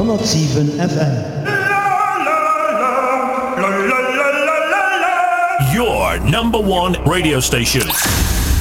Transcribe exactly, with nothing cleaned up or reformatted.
honderdzeven F M. Your number one radio station.